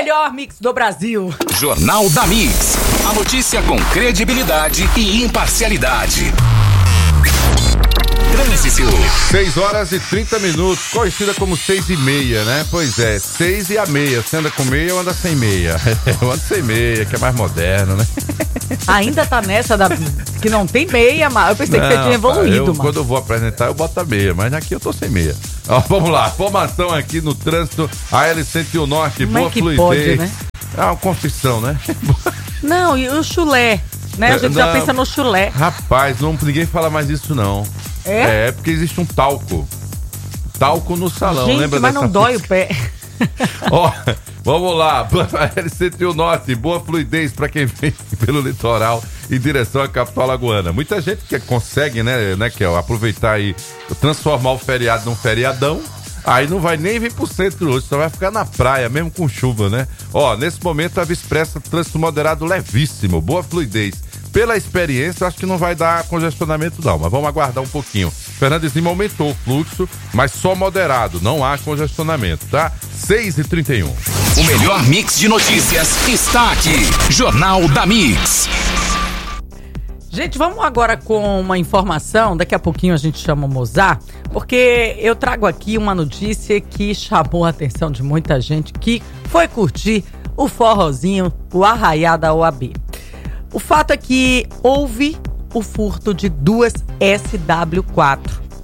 melhor mix do Brasil. Jornal da Mix. A notícia com credibilidade e imparcialidade. Trânsito. 6h30, conhecida como 6h30, né? Pois é, 6h30. Você anda com meia ou anda sem meia? Eu ando sem meia, que é mais moderno, né? Ainda tá nessa que não tem meia, mas eu pensei que você tinha evoluído, mano. Quando eu vou apresentar, eu boto a meia, mas aqui eu tô sem meia. Ó, vamos lá, formação aqui no trânsito, a L101 Norte, boa fluidez. Pode, né? É uma confissão, né? Não, e o chulé, né? A gente já pensa no chulé. Rapaz, ninguém fala mais isso, não. É porque existe um talco. Talco no salão, gente, lembra mas dessa? não dói o pé. Ó, vamos lá. L101 Norte, boa fluidez para quem vem pelo litoral em direção à capital alagoana. Muita gente que consegue, né, Kel, aproveitar e transformar o feriado num feriadão. Aí não vai nem vir pro centro hoje, só vai ficar na praia, mesmo com chuva, né? Ó, nesse momento a Via Expressa, trânsito moderado levíssimo, boa fluidez. Pela experiência, eu acho que não vai dar congestionamento não, mas vamos aguardar um pouquinho. Fernandes Lima aumentou o fluxo, mas só moderado, não há congestionamento, tá? 6h31. O melhor mix de notícias está aqui. Jornal da Mix. Gente, vamos agora com uma informação, daqui a pouquinho a gente chama o Mozart, porque eu trago aqui uma notícia que chamou a atenção de muita gente que foi curtir o forrozinho, o arraiá da OAB. O fato é que houve o furto de duas SW4,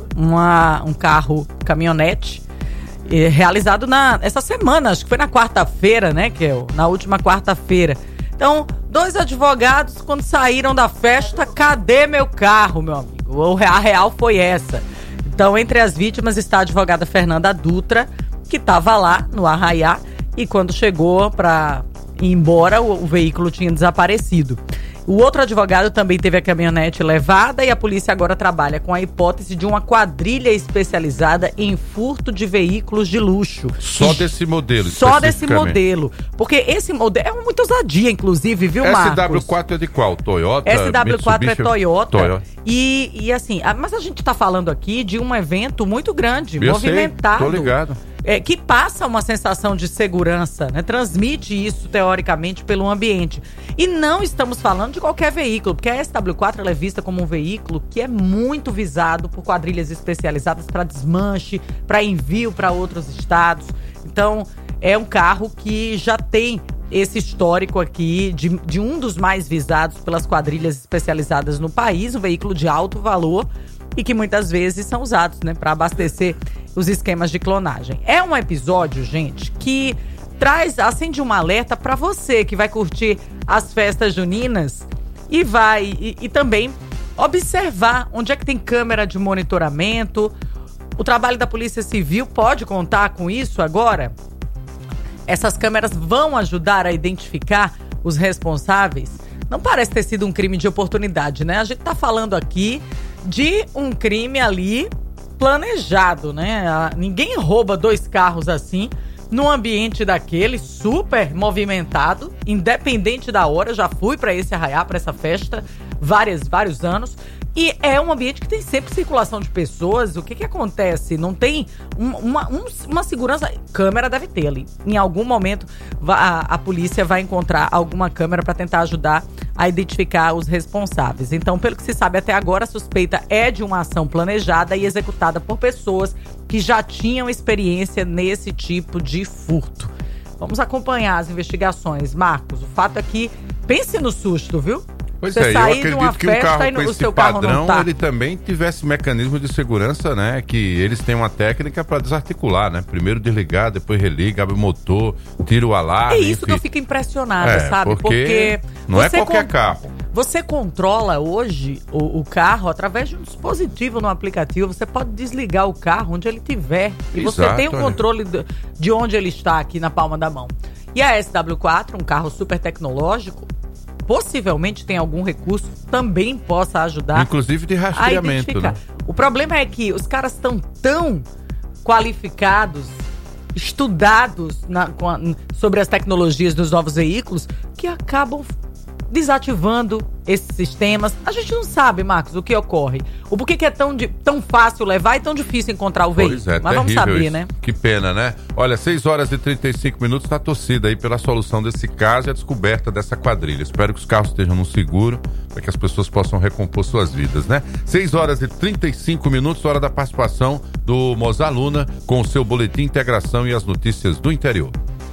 um carro caminhonete, realizado essa semana, acho que foi na quarta-feira, né, Kel? Na última quarta-feira. Então, dois advogados, quando saíram da festa, cadê meu carro, meu amigo? A real foi essa. Então, entre as vítimas está a advogada Fernanda Dutra, que estava lá no arraiá, e quando chegou para ir embora, o veículo tinha desaparecido. O outro advogado também teve a caminhonete levada e a polícia agora trabalha com a hipótese de uma quadrilha especializada em furto de veículos de luxo. Só desse modelo, só desse modelo. Porque esse modelo é muito ousadia, inclusive, viu, Marcos? SW4 é de qual? Toyota? SW4 Mitsubishi? é Toyota. E assim, mas a gente tá falando aqui de um evento muito grande, movimentado. Tô ligado. Que passa uma sensação de segurança, né? Transmite isso, teoricamente, pelo ambiente. E não estamos falando de qualquer veículo, porque a SW4 ela é vista como um veículo que é muito visado por quadrilhas especializadas para desmanche, para envio para outros estados. Então, é um carro que já tem esse histórico aqui de um dos mais visados pelas quadrilhas especializadas no país, um veículo de alto valor e que muitas vezes são usados, né, para abastecer os esquemas de clonagem. É um episódio, gente, que acende um alerta para você que vai curtir as festas juninas e vai e também observar onde é que tem câmera de monitoramento. O trabalho da Polícia Civil pode contar com isso agora? Essas câmeras vão ajudar a identificar os responsáveis? Não parece ter sido um crime de oportunidade, né? A gente tá falando aqui de um crime ali planejado, né? Ninguém rouba dois carros assim num ambiente daquele super movimentado, independente da hora. Já fui para esse arraiá, para essa festa vários anos. E é um ambiente que tem sempre circulação de pessoas. O que acontece? Não tem uma segurança. Câmera deve ter ali. Em algum momento a polícia vai encontrar alguma câmera para tentar ajudar a identificar os responsáveis. Então, pelo que se sabe até agora, a suspeita é de uma ação planejada e executada por pessoas que já tinham experiência nesse tipo de furto. Vamos acompanhar as investigações. Marcos, o fato é que pense no susto, viu? Pois você eu acredito que um carro com esse padrão, ele também tivesse mecanismo de segurança, né? Que eles têm uma técnica para desarticular, né? Primeiro desligar, depois religa, abre o motor, tira o alarme. É isso que eu fico impressionada, sabe? Porque não é qualquer carro. Você controla hoje o carro através de um dispositivo no aplicativo. Você pode desligar o carro onde ele estiver. E você tem o controle de onde ele está aqui na palma da mão. E a SW4, um carro super tecnológico, possivelmente tem algum recurso, também possa ajudar. Inclusive de rastreamento, né? O problema é que os caras estão tão qualificados, estudados sobre as tecnologias dos novos veículos, que acabam desativando esses sistemas. A gente não sabe, Marcos, o que ocorre. O porquê que é tão fácil levar e tão difícil encontrar o veículo. Pois é, mas vamos saber, isso. né? Que pena, né? Olha, 6h35 na torcida aí pela solução desse caso e a descoberta dessa quadrilha. Espero que os carros estejam no seguro para que as pessoas possam recompor suas vidas, né? 6h35, hora da participação do Mozaluna com o seu Boletim Integração e as notícias do interior.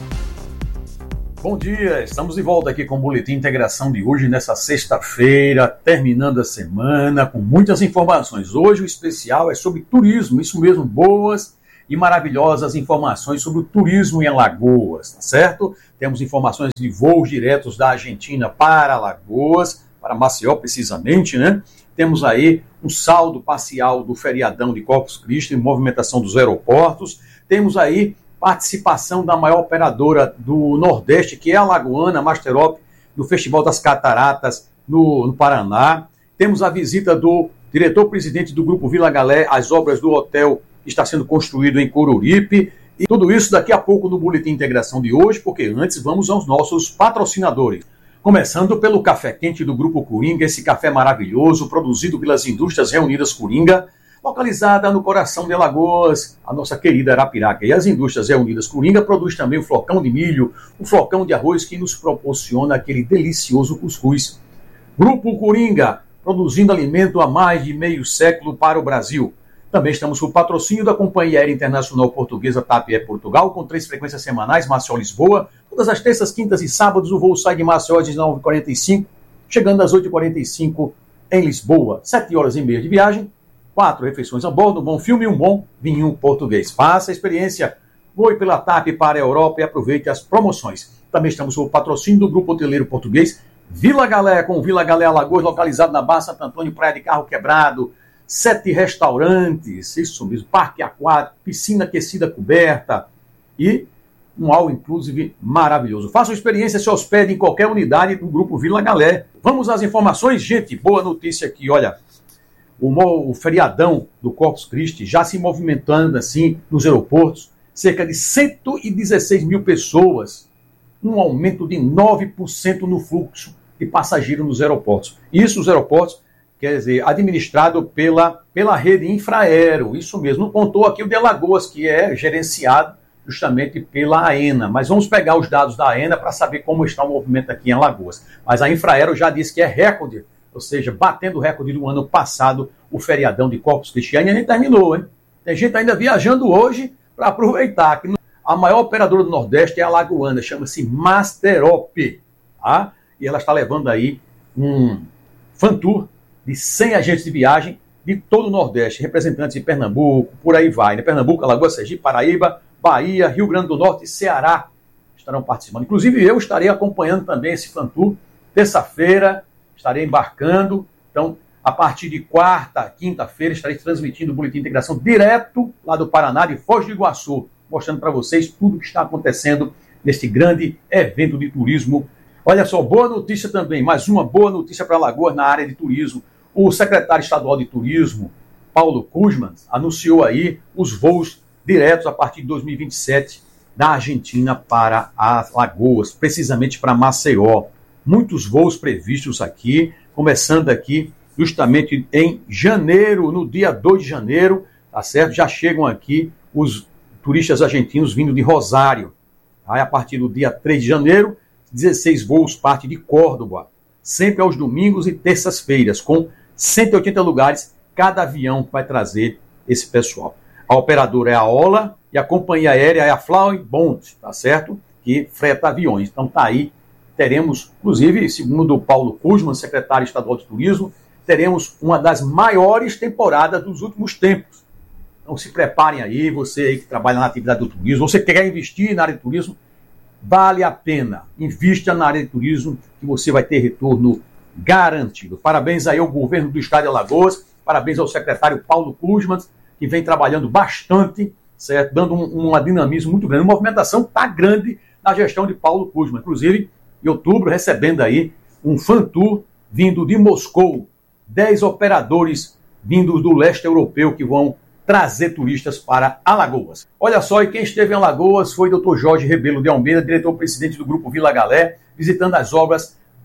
Bom dia, estamos de volta aqui com o Boletim Integração de hoje, nessa sexta-feira, terminando a semana, com muitas informações. Hoje o especial é sobre turismo, isso mesmo, boas e maravilhosas informações sobre o turismo em Alagoas, tá certo? Temos informações de voos diretos da Argentina para Alagoas, para Maceió precisamente, né? Temos aí um saldo parcial do feriadão de Corpus Christi, movimentação dos aeroportos, temos aí participação da maior operadora do Nordeste, que é a Alagoana, Masterop, no Festival das Cataratas, no Paraná. Temos a visita do diretor-presidente do Grupo Vila Galé, às obras do hotel que está sendo construído em Coruripe. E tudo isso daqui a pouco no Boletim Integração de hoje, porque antes vamos aos nossos patrocinadores. Começando pelo café quente do Grupo Coringa, esse café maravilhoso, produzido pelas Indústrias Reunidas Coringa, localizada no coração de Alagoas, a nossa querida Arapiraca. E as Indústrias Reunidas Coringa produz também o flocão de milho, o flocão de arroz que nos proporciona aquele delicioso cuscuz. Grupo Coringa, produzindo alimento há mais de meio século para o Brasil. Também estamos com o patrocínio da Companhia Aérea Internacional Portuguesa TAP Air Portugal, com 3 frequências semanais, Maceió-Lisboa. Todas as terças, quintas e sábados, o voo sai de Maceió às 9h45, chegando às 8h45 em Lisboa. 7 horas e meia de viagem, 4 refeições a bordo, um bom filme e um bom vinho português. Faça a experiência, voe pela TAP para a Europa e aproveite as promoções. Também estamos com o patrocínio do Grupo Hoteleiro Português Vila Galé, com Vila Galé Alagoas, localizado na Barra Santo Antônio, Praia de Carro Quebrado, 7 restaurantes, isso mesmo, parque aquático, piscina aquecida coberta e um all inclusive maravilhoso. Faça uma experiência, se hospede em qualquer unidade do Grupo Vila Galé. Vamos às informações, gente. Boa notícia aqui, olha. O feriadão do Corpus Christi já se movimentando assim nos aeroportos, cerca de 116 mil pessoas, um aumento de 9% no fluxo de passageiros nos aeroportos. Isso os aeroportos, quer dizer, administrado pela rede Infraero, isso mesmo. Não contou aqui o de Alagoas, que é gerenciado justamente pela AENA, mas vamos pegar os dados da AENA para saber como está o movimento aqui em Alagoas. Mas a Infraero já disse que é recorde, ou seja, batendo o recorde do ano passado, o feriadão de Corpus Christi. Ainda nem terminou, hein? Tem gente ainda viajando hoje para aproveitar. A maior operadora do Nordeste é a Alagoana, chama-se Masterop, tá? E ela está levando aí um fan tour de 100 agentes de viagem de todo o Nordeste, representantes de Pernambuco, por aí vai, né? Pernambuco, Alagoas, Sergipe, Paraíba, Bahia, Rio Grande do Norte e Ceará estarão participando. Inclusive eu estarei acompanhando também esse fan tour. Terça-feira estarei embarcando, então a partir de quarta, quinta-feira estarei transmitindo o Boletim de Integração direto lá do Paraná, de Foz do Iguaçu, mostrando para vocês tudo o que está acontecendo neste grande evento de turismo. Olha só, boa notícia também, mais uma boa notícia para Alagoas na área de turismo. O secretário estadual de turismo, Paulo Kuzman, anunciou aí os voos diretos a partir de 2027 da Argentina para Alagoas, precisamente para Maceió. Muitos voos previstos aqui, começando aqui justamente em janeiro, no dia 2 de janeiro, tá certo? Já chegam aqui os turistas argentinos vindo de Rosário. Aí, a partir do dia 3 de janeiro, 16 voos partem de Córdoba, sempre aos domingos e terças-feiras, com 180 lugares, cada avião vai trazer esse pessoal. A operadora é a OLA e a companhia aérea é a Flowbond, tá certo? Que freta aviões. Então tá aí, teremos, inclusive, segundo o Paulo Kuzman, secretário estadual de turismo, teremos uma das maiores temporadas dos últimos tempos. Então se preparem aí, você aí que trabalha na atividade do turismo, você quer investir na área de turismo, vale a pena. Invista na área de turismo que você vai ter retorno garantido. Parabéns aí ao governo do estado de Alagoas, parabéns ao secretário Paulo Kuzman, que vem trabalhando bastante, certo? Dando um dinamismo muito grande. A movimentação está grande na gestão de Paulo Kuzman. Inclusive, em outubro, recebendo aí um fan tour vindo de Moscou, 10 operadores vindos do leste europeu que vão trazer turistas para Alagoas. Olha só, e quem esteve em Alagoas foi o Dr. Jorge Rebelo de Almeida, diretor-presidente do Grupo Vila Galé, visitando as obras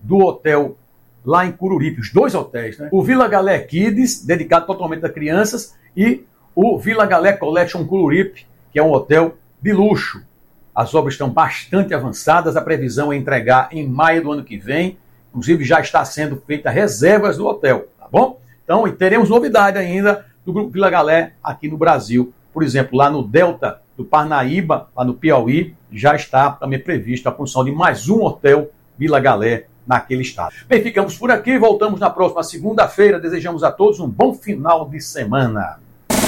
do hotel lá em Cururipe, os 2 hotéis, né? O Vila Galé Kids, dedicado totalmente a crianças, e o Vila Galé Collection Cururipe, que é um hotel de luxo. As obras estão bastante avançadas, a previsão é entregar em maio do ano que vem, inclusive já está sendo feita reservas do hotel, tá bom? Então, e teremos novidade ainda do Grupo Vila Galé aqui no Brasil. Por exemplo, lá no Delta do Parnaíba, lá no Piauí, já está também prevista a construção de mais um hotel Vila Galé naquele estado. Bem, ficamos por aqui, voltamos na próxima segunda-feira. Desejamos a todos um bom final de semana.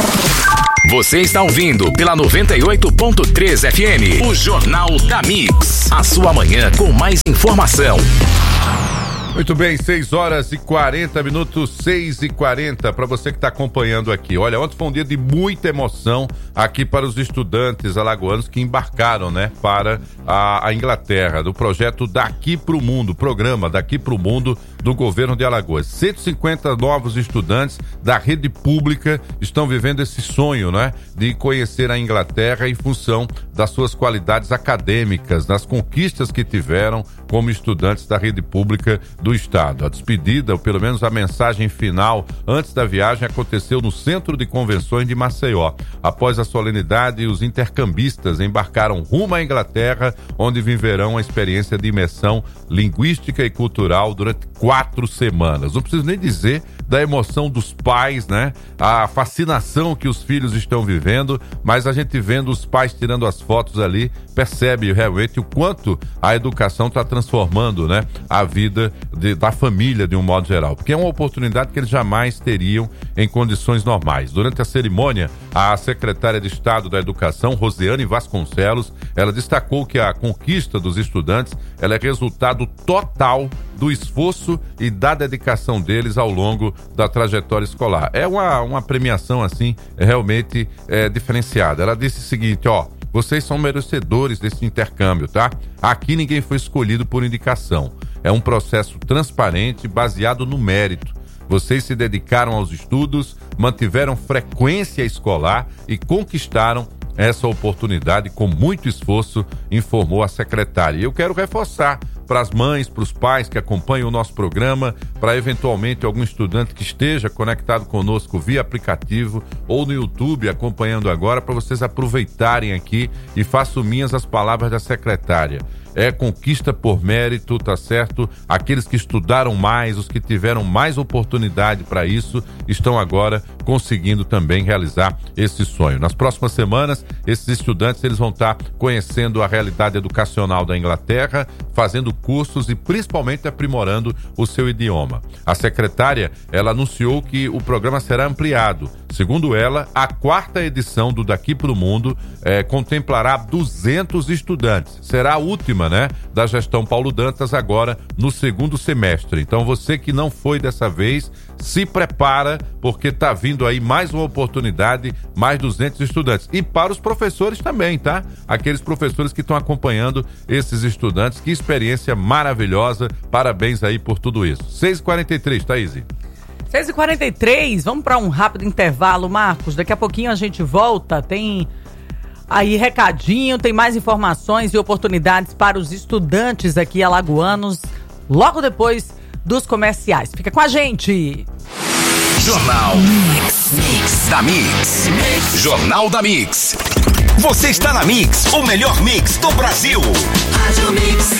Você está ouvindo pela 98.3 FM, o Jornal da Mix. A sua manhã com mais informação. Muito bem, 6h40, 6h40, para você que está acompanhando aqui. Olha, ontem foi um dia de muita emoção aqui para os estudantes alagoanos que embarcaram, né, para a Inglaterra, do projeto Daqui para o Mundo, programa Daqui para o Mundo do governo de Alagoas. 150 novos estudantes da rede pública estão vivendo esse sonho, né, de conhecer a Inglaterra em função das suas qualidades acadêmicas, das conquistas que tiveram como estudantes da rede pública do estado. A despedida, ou pelo menos a mensagem final antes da viagem, aconteceu no Centro de Convenções de Maceió. Após a solenidade, os intercambistas embarcaram rumo à Inglaterra, onde viverão a experiência de imersão linguística e cultural durante 4 semanas. Não preciso nem dizer da emoção dos pais, né? A fascinação que os filhos estão vivendo, mas a gente vendo os pais tirando as fotos ali, percebe realmente o quanto a educação está transformando, né, a vida da família de um modo geral, porque é uma oportunidade que eles jamais teriam em condições normais. Durante a cerimônia, a secretária de Estado da Educação, Rosiane Vasconcelos, ela destacou que a conquista dos estudantes, ela é resultado total do esforço e da dedicação deles ao longo da trajetória escolar. É uma premiação, assim, realmente diferenciada. Ela disse o seguinte, ó: vocês são merecedores desse intercâmbio, tá? Aqui ninguém foi escolhido por indicação. É um processo transparente, baseado no mérito. Vocês se dedicaram aos estudos, mantiveram frequência escolar e conquistaram essa oportunidade com muito esforço, informou a secretária. E eu quero reforçar para as mães, para os pais que acompanham o nosso programa, para eventualmente algum estudante que esteja conectado conosco via aplicativo ou no YouTube acompanhando agora, para vocês aproveitarem aqui e façam minhas as palavras da secretária. É conquista por mérito, tá certo? Aqueles que estudaram mais, os que tiveram mais oportunidade para isso, estão agora conseguindo também realizar esse sonho. Nas próximas semanas, esses estudantes eles vão estar conhecendo a realidade educacional da Inglaterra, fazendo cursos e principalmente aprimorando o seu idioma. A secretária, ela anunciou que o programa será ampliado. Segundo ela, a 4ª edição do Daqui para o Mundo contemplará 200 estudantes. Será a última, né, da gestão Paulo Dantas agora no 2º semestre. Então você que não foi dessa vez, se prepara, porque tá vindo aí mais uma oportunidade, mais 200 estudantes. E para os professores também, tá? Aqueles professores que estão acompanhando esses estudantes, que experiência maravilhosa. Parabéns aí por tudo isso. 6h43, Thaís. 6h43, vamos para um rápido intervalo, Marcos. Daqui a pouquinho a gente volta, tem aí recadinho, tem mais informações e oportunidades para os estudantes aqui alagoanos, logo depois dos comerciais. Fica com a gente! Jornal da Mix. Jornal da Mix. Você está na Mix, o melhor mix do Brasil. Rádio Mix.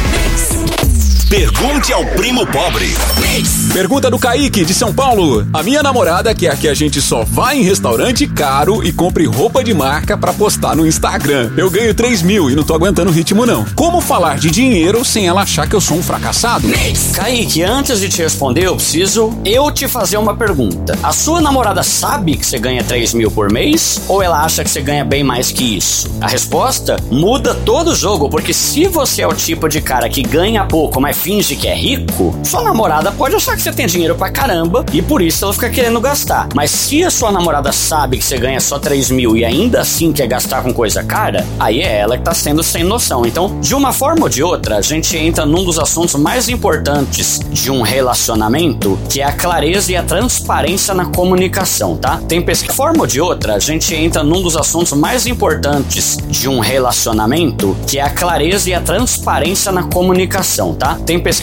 Pergunte ao primo pobre. Pergunta do Kaique, de São Paulo. A minha namorada quer que a gente só vá em restaurante caro e compre roupa de marca pra postar no Instagram. Eu ganho 3 mil e não tô aguentando o ritmo, não. Como falar de dinheiro sem ela achar que eu sou um fracassado? Kaique, antes de te responder, eu preciso te fazer uma pergunta. A sua namorada sabe que você ganha 3 mil por mês? Ou ela acha que você ganha bem mais que isso? A resposta muda todo o jogo, porque se você é o tipo de cara que ganha pouco, mas finge que é rico, sua namorada pode achar que você tem dinheiro pra caramba e por isso ela fica querendo gastar. Mas se a sua namorada sabe que você ganha só 3 mil e ainda assim quer gastar com coisa cara, aí é ela que tá sendo sem noção. Então, de uma forma ou de outra, a gente entra num dos assuntos mais importantes de um relacionamento, que é a clareza e a transparência na comunicação, tá? Tem pesquisa. De forma ou de outra, a gente entra num dos assuntos mais importantes de um relacionamento, que é a clareza e a transparência na comunicação, tá? Tem pesquisa.